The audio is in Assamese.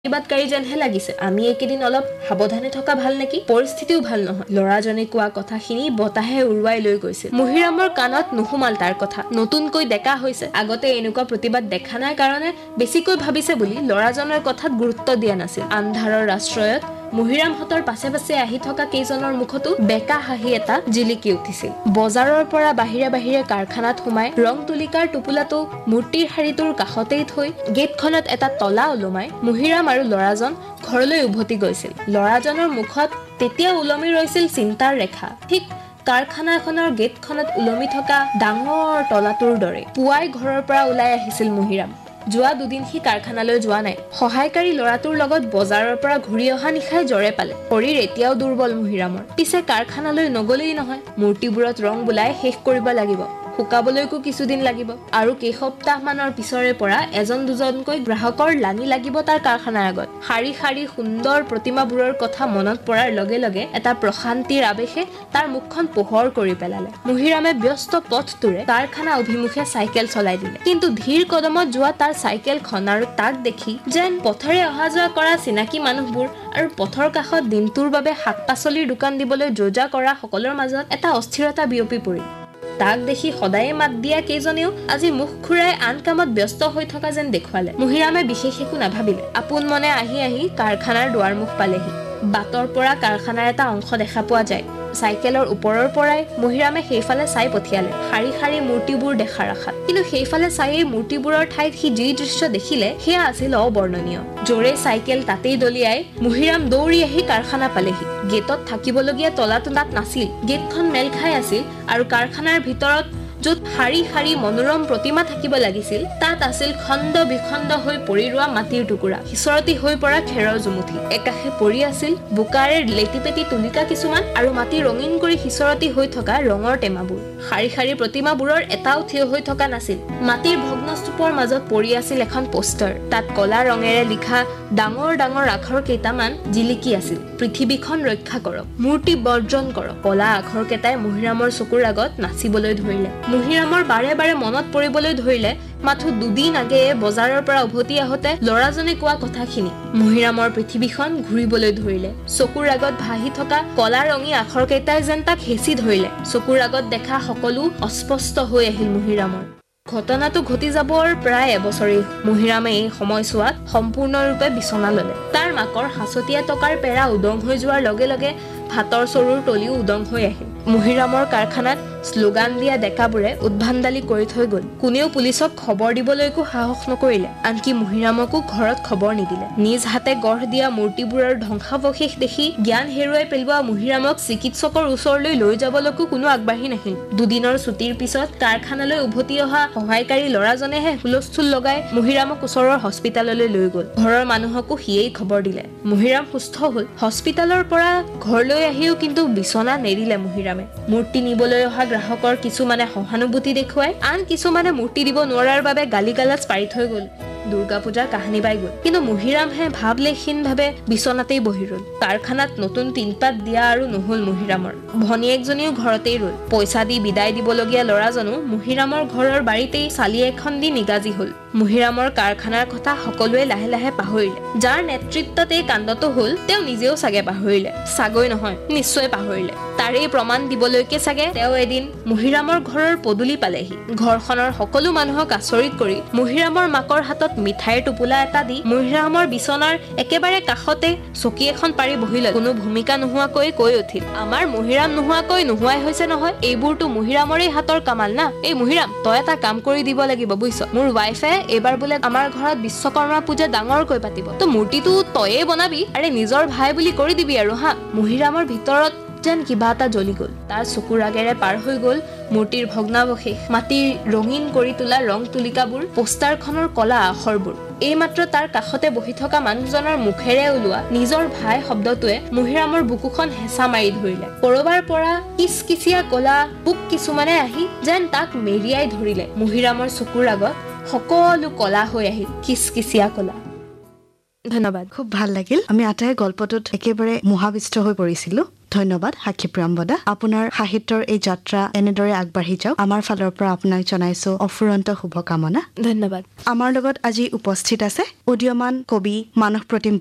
প্ৰতিবাদকাৰী যেনহে লাগিছে। আমি এইকেইদিন অলপ সাৱধানে থকা ভাল নেকি? পৰিস্থিতিও ভাল নহয়। ল'ৰাজনে কোৱা কথাখিনি বতাহে উৰুৱাই লৈ গৈছিল। মুহিৰামৰ কাণত নুসুমাল তাৰ কথা। নতুনকৈ ডেকা হৈছে, আগতে এনেকুৱা প্ৰতিবাদ দেখা নাই কাৰণে বেছিকৈ ভাবিছে বুলি ল'ৰাজনৰ কথাত গুৰুত্ব দিয়া নাছিল। আন্ধাৰৰ আশ্ৰয়ত মুহিৰামহঁতৰ পাছে পাছে আহি থকা কেইজনৰ মুখতো বেকা হাঁহি এটা জিলিকি উঠিছিল। বজাৰৰ পৰা বাহিৰে বাহিৰে কাৰখানাত সোমাই ৰং তুলিকাৰ টোপোলাটো মূৰ্তিৰ শাৰীটোৰ কাষতেই থৈ গেটখনত এটা তলা ওলমাই মুহিৰাম আৰু ল'ৰাজন ঘৰলৈ উভতি গৈছিল। ল'ৰাজনৰ মুখত তেতিয়া ওলমি ৰৈছিল চিন্তাৰ ৰেখা, ঠিক কাৰখানাখনৰ গেটখনত ওলমি থকা ডাঙৰ তলাটোৰ দৰে। পুৱাই ঘৰৰ পৰা ওলাই আহিছিল মুহিৰাম। যোৱা দুদিন সি কাৰখানালৈ যোৱা নাই। সহায়কাৰী ল'ৰাটোৰ লগত বজাৰৰ পৰা ঘূৰি অহা নিশাই জ্বৰে পালে। শৰীৰ এতিয়াও দুৰ্বল মুহিৰামৰ। পিছে কাৰখানালৈ নগলেই নহয়, মূৰ্তিবোৰত ৰং বোলাই শেষ কৰিব লাগিব। শুকাবলৈকো কিছুদিন লাগিব। আৰু কেইসপ্তাহ মানৰ পিছৰে পৰা এজন দুজনকৈ গ্ৰাহকৰ লানি লাগিব তাৰ কাৰখানাৰ আগত। শাৰী শাৰী সুন্দৰ প্ৰতিমাবোৰৰ কথা মনত পৰাৰ লগে লগে এটা প্ৰশান্তিৰ আৱেশে তাৰ মুখখন পোহৰ কৰি পেলালে। মুহিৰামে ব্যস্ত পথটোৰে কাৰখানা অভিমুখে চাইকেল চলাই দিলে। কিন্তু ধীৰ কদমত যোৱা তাৰ চাইকেলখন আৰু তাক দেখি যেন পথেৰে অহা যোৱা কৰা চিনাকি মানুহবোৰ আৰু পথৰ কাষত দিনটোৰ বাবে শাক পাচলিৰ দোকান দিবলৈ যোজা কৰা সকলৰ মাজত এটা অস্থিৰতা বিয়পি পৰিল। তাক দেখি সদায়ে মাত দিয়া কেইজনেও আজি মুখ ঘূৰাই আন কামত ব্যস্ত হৈ থকা যেন দেখুৱালে। মুহিৰামে বিশেষ একো নাভাবিলে। আপোন মনে আহি আহি কাৰখানাৰ দুৱাৰমুখ পালেহি। বাটৰ পৰা কাৰখানাৰ এটা অংশ দেখা পোৱা যায়। চাইকেলৰ ওপৰৰ পৰাই মুহিৰামে সেইফালে চাই পঠিয়ালে, শাৰী শাৰী মূৰ্তিবোৰ দেখাৰ আশাত। কিন্তু সেইফালে চাই মূৰ্তিবোৰৰ ঠাইত সি যি দৃশ্য দেখিলে সেয়া আছিল অবৰ্ণনীয়। জোৰে চাইকেল তাতেই দলিয়াই মুহিৰাম দৌৰি আহি কাৰখানা পালেহি। গেটত থাকিবলগীয়া তলাটো তাত নাছিল। গেটখন মেল খাই আছিল আৰু কাৰখানাৰ ভিতৰত য'ত শাৰী শাৰী মনোৰম প্ৰতিমা থাকিব লাগিছিল তাত আছিল খণ্ড বিখণ্ড হৈ পৰি ৰোৱা মাটিৰ টুকুৰা, সিঁচৰতি হৈ পৰা খেৰৰ জুমুঠি। একাষে পৰি আছিল বোকাৰে লেটিপেটি তুলিকা কিছুমান আৰু মাটি ৰঙীন কৰি সিঁচৰতি হৈ থকা ৰঙৰ টেমাবোৰ। শাৰী শাৰী প্ৰতিমাবোৰৰ এটাও থিয় হৈ থকা নাছিল। মাটিৰ ভগ্নস্তূপৰ মাজত পৰি আছিল এখন পোষ্টাৰ। তাত কলা ৰঙেৰে লিখা ডাঙৰ ডাঙৰ আখৰ কেইটামান জিলিকি আছিল, পৃথিৱীখন ৰক্ষা কৰক, মূৰ্তি বৰ্জন কৰক। কলা আখৰ কেইটাই মুহিৰামৰ চকুৰ আগত নাচিবলৈ ধৰিলে। মুহিৰামৰ বাৰে বাৰে মনত পৰিবলৈ ধৰিলে মাথো দুদিন আগেয়ে বজাৰৰ পৰা উভতি আহোঁতে ল'ৰাজনে কোৱা কথাখিনি। মুহিৰামৰ পৃথিৱীখন ঘূৰিবলৈ ধৰিলে। চকুৰ আগত ভাহি থকা কলা ৰঙী আখৰ কেইটাই যেন তাক হেঁচি ধৰিলে। চকুৰ আগত দেখা সকলো অস্পষ্ট হৈ আহিল মুহিৰামৰ। ঘটনাটো ঘটি যাবৰ প্ৰায় এবছৰেই মুহিৰামে এই সময়ছোৱাত সম্পূৰ্ণৰূপে বিচনা ললে। তাৰ মাকৰ সাঁচতীয়া টকাৰ পেৰা উদং হৈ যোৱাৰ লগে লগে ভাতৰ চৰুৰ তলিও উদং হৈ আহিল। মুহিৰামৰ কাৰখানাত শ্লোগান দিয়া ডেকাবোৰে উদ্ভাণ্ডালি কৰি থৈ গল। কোনেও পুলিচক খবৰ দিবলৈকো সাহস নকৰিলে। আনকি মুহিৰামকো ঘৰত খবৰ নিদিলে। নিজ হাতে গঢ় দিয়া মূৰ্তিবোৰৰ ধ্বংসাৱশেষ দেখি জ্ঞান হেৰুৱাই পেলোৱা মুহিৰামক চিকিৎসকৰ ওচৰলৈ লৈ যাবলৈকো কোনো আগবাঢ়ি নাহিল। দুদিনৰ ছুটিৰ পিছত কাৰখানালৈ উভতি অহা সহায়কাৰী ল'ৰাজনেহে হুলস্থুল লগাই মুহিৰামক ওচৰৰ হস্পিতাললৈ লৈ গল। ঘৰৰ মানুহকো সিয়েই খবৰ দিলে। মুহিৰাম সুস্থ হল। হস্পিতালৰ পৰা ঘৰলৈ আহিও কিন্তু বিচনা নেৰিলে মুহিৰামে। মূৰ্তি নিবলৈ অহা গ্ৰাহকৰ কিছুমানে সহানুভূতি দেখুৱাই, আন কিছুমানে মূৰ্তি দিব নোৱাৰাৰ বাবে গালি গালাজ পাৰি থৈ গল। দুৰ্গা পূজাৰ কাহিনী বাই গল। কিন্তু মুহিৰামহে ভাৱলেহীনভাৱে বিচনাতেই বহি ৰল। কাৰখানাত নতুন টিনপাত দিয়া আৰু নহল মুহিৰামৰ। ভনীয়েকজনীও ঘৰতেই ৰল। পইচা দি বিদায় দিবলগীয়া ল'ৰাজনো মুহিৰামৰ ঘৰৰ বাৰীতেই চালি এখন দি নিগাজি হল। মুহিৰামৰ কাৰখানাৰ কথা সকলোৱে লাহে লাহে পাহৰিলে। যাৰ নেতৃত্বত এই কাণ্ডটো হল তেওঁ নিজেও চাগে পাহৰিলে। চাগৈ নহয়, নিশ্চয় পাহৰিলে। তাৰেই প্ৰমাণ দিবলৈকে চাগে তেওঁ এদিন মুহিৰামৰ ঘৰৰ পদূলি পালেহি। ঘৰখনৰ সকলো মানুহক আচৰিত কৰি মুহিৰামৰ মাকৰ হাতত মিঠাইৰ টোপোলা এটা দি মুহিৰামৰ বিচনাৰ একেবাৰে কাষতে চকী এখন পাৰি বহিলে। কোনো ভূমিকা নোহোৱাকৈ কৈ উঠিল, আমাৰ মুহিৰাম নোহোৱাই হৈছে নহয়। এইবোৰতো মুহিৰামৰে হাতৰ কামাল না। এই মুহিৰাম, তই এটা কাম কৰি দিব লাগিব বুজিছ। মোৰ ৱাইফে এইবাৰ বোলে আমাৰ ঘৰত বিশ্বকৰ্মা পূজা ডাঙৰকৈ পাতিব। তো মূৰ্তিটো তয়ে বনাবি, আৰে নিজৰ ভাই বুলি কৰি দিবি আৰু হা। মুহিৰামৰ ভিতৰত যেন কিবা এটা জ্বলি গল। তাৰ চকুৰ আগেৰে পাৰ হৈ গল মূৰ্তিৰ ভগ্নাৱশেষ, মাটিৰ ৰঙীন কৰি তোলা ৰং তুলিকাবোৰ, পোষ্টাৰখনৰ কলা আখৰবোৰ। এইমাত্ৰ তাৰ কাষতে বহি থকা মানুহজনৰ মুখেৰে ওলোৱা নিজৰ ভাই শব্দটোৱে মুহিৰামৰ বুকুখন হেঁচা মাৰি ধৰিলে। কৰবাৰ পৰা কিচকিচিয়া কলা পোক কিছুমানে আহি যেন তাক মেৰিয়াই ধৰিলে। মুহিৰামৰ চকুৰ আগত সকলো কলা হৈ আহিল, কিচকিচিয়া কলা। ধন্যবাদ, খুব ভাল লাগিল। আমি আটাই গল্পটোত একেবাৰে মোহাবিষ্ট হৈ পৰিছিলো। ধন্যবাদ সাক্ষী প্ৰিয়ম্বদা। আপোনাৰ সাহিত্যৰ এই যাত্ৰা এনেদৰে আগবাঢ়ি যাওক, আমাৰ ফালৰ পৰা আপোনাক জনাইছো অফুৰন্ত শুভকামনা। ধন্যবাদ। আমাৰ লগত আজি উপস্থিত আছে উদীয়মান কবি মানস প্ৰতিম